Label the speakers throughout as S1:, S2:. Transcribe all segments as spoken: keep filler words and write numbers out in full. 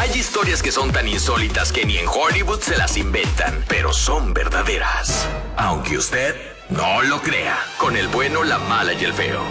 S1: Hay historias que son tan insólitas que ni en Hollywood se las inventan, pero son verdaderas. Aunque usted no lo crea, con el bueno, la mala y el feo.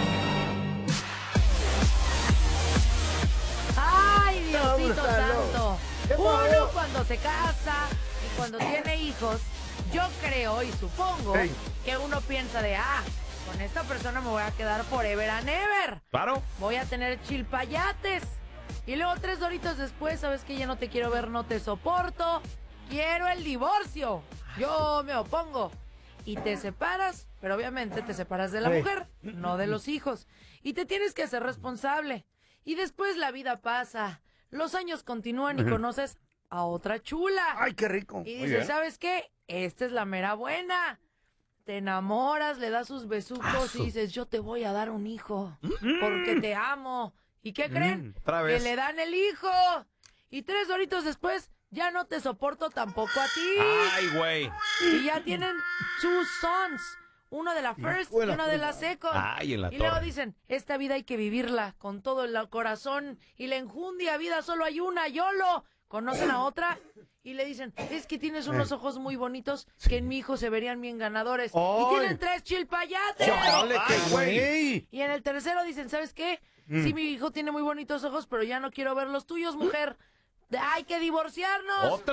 S2: ¡Ay, Diosito santo! Uno cuando se casa y cuando tiene hijos, yo creo y supongo
S3: Hey.
S2: que uno piensa de, ah, con esta persona me voy a quedar forever and ever.
S3: Claro.
S2: Voy a tener chilpayates. Y luego tres doritos después, ¿sabes qué? Ya no te quiero ver, no te soporto. Quiero el divorcio. Yo me opongo. Y te separas, pero obviamente te separas de la
S3: Hey.
S2: mujer, no de los hijos. Y te tienes que hacer responsable. Y después la vida pasa. Los años continúan y conoces a otra chula.
S3: Ay, qué rico.
S2: Y
S3: Muy
S2: dices,
S3: bien.
S2: ¿sabes qué? Esta es la mera buena. Te enamoras, le das sus besucos y dices, yo te voy a dar un hijo porque te amo. ¿Y qué creen?
S3: otra
S2: Que
S3: vez.
S2: le dan el hijo. Y tres doritos después, ya no te soporto tampoco a ti.
S3: Ay, güey.
S2: Y ya tienen two sons. Uno de la first y uno de la second.
S3: Ay, en la
S2: y luego
S3: torre.
S2: dicen, esta vida hay que vivirla con todo el corazón y la enjundia vida, solo hay una, YOLO. Conocen a otra y le dicen, es que tienes unos ojos muy bonitos que en mi hijo se verían bien ganadores.
S3: Ay.
S2: Y tienen tres chilpayates.
S3: Chale, qué
S4: Ay,
S3: güey.
S2: Y en el tercero dicen, ¿sabes qué? Sí, mi hijo tiene muy bonitos ojos, pero ya no quiero ver los tuyos, mujer. Hay que divorciarnos.
S3: Otra